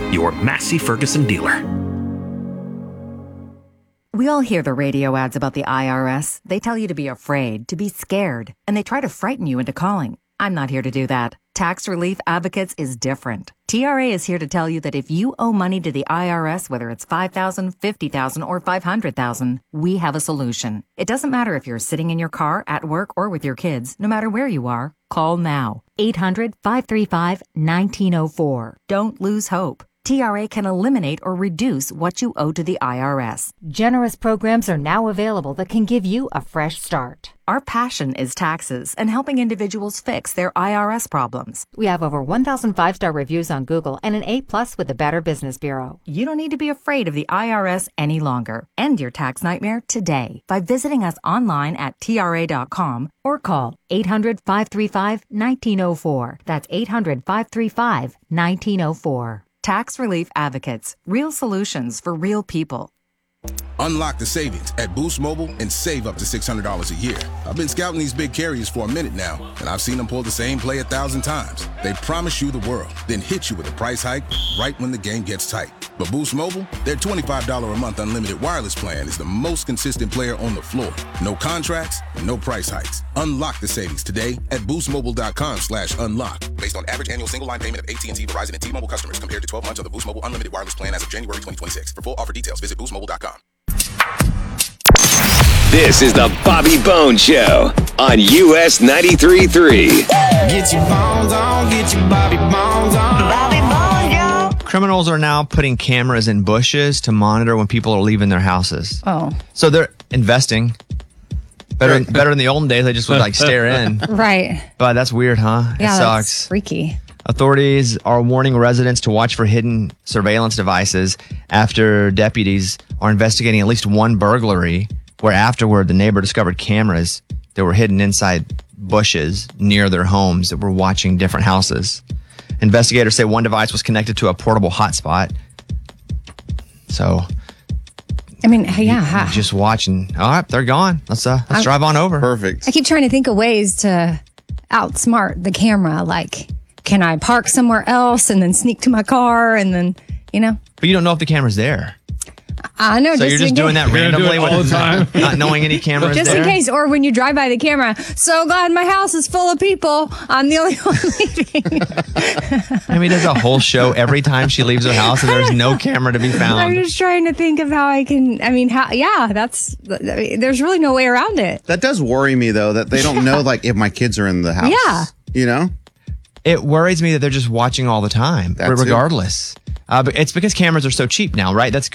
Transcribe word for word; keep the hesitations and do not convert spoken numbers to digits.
your Massey Ferguson dealer. We all hear the radio ads about the I R S. They tell you to be afraid, to be scared, and they try to frighten you into calling. I'm not here to do that. Tax Relief Advocates is different. T R A is here to tell you that if you owe money to the I R S, whether it's five thousand dollars, fifty thousand dollars, or five hundred thousand dollars, we have a solution. It doesn't matter if you're sitting in your car, at work, or with your kids. No matter where you are, call now. eight hundred, five three five, one nine zero four. Don't lose hope. T R A can eliminate or reduce what you owe to the I R S. Generous programs are now available that can give you a fresh start. Our passion is taxes and helping individuals fix their I R S problems. We have over one thousand five-star reviews on Google and an A plus with the Better Business Bureau. You don't need to be afraid of the I R S any longer. End your tax nightmare today by visiting us online at T R A dot com or call eight hundred, five three five, one nine zero four. That's eight hundred, five three five, one nine zero four. Tax Relief Advocates. Real solutions for real people. Unlock the savings at Boost Mobile and save up to six hundred dollars a year. I've been scouting these big carriers for a minute now, and I've seen them pull the same play a thousand times. They promise you the world, then hit you with a price hike right when the game gets tight. But Boost Mobile, their twenty-five dollars a month unlimited wireless plan is the most consistent player on the floor. No contracts, no price hikes. Unlock the savings today at boostmobile.com slash unlock. Based on average annual single line payment of A T and T, Verizon, and T-Mobile customers compared to twelve months of the Boost Mobile unlimited wireless plan as of January twenty twenty-six. For full offer details, visit boost mobile dot com. This is the Bobby Bones Show on U S ninety-three point three. Get your bones on, get your Bobby Bones on. Bobby Bones Show. Criminals are now putting cameras in bushes to monitor when people are leaving their houses. Oh. So they're investing. Better, better in the olden days, they just would like stare in. Right. But that's weird, huh? Yeah, it that's sucks. freaky. Authorities are warning residents to watch for hidden surveillance devices after deputies are investigating at least one burglary where afterward the neighbor discovered cameras that were hidden inside bushes near their homes that were watching different houses. Investigators say one device was connected to a portable hotspot. So, I mean, yeah. you, just watching. All right, they're gone. Let's uh, let's I, drive on over. Perfect. I keep trying to think of ways to outsmart the camera. Like, can I park somewhere else and then sneak to my car and then, you know? But you don't know if the camera's there. I know. So just you're just doing that randomly do all the time, not knowing any cameras just there? in case, or when you drive by the camera. So glad my house is full of people. I'm the only one leaving. I mean, there's a whole show every time she leaves her house, and there's no camera to be found. I'm just trying to think of how I can. I mean, how? Yeah, that's. I mean, there's really no way around it. That does worry me though, that they don't Yeah. know like if my kids are in the house. Yeah. You know? It worries me that they're just watching all the time, That's regardless. Uh, but it's because cameras are so cheap now, right? That's good.